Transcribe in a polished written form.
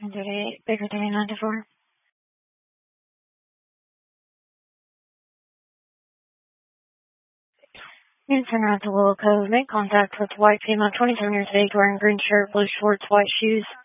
Duty, Baker Duty 94. You turn around to Willow Cove. Make contact with white female, 27 years of age, wearing green shirt, blue shorts, white shoes.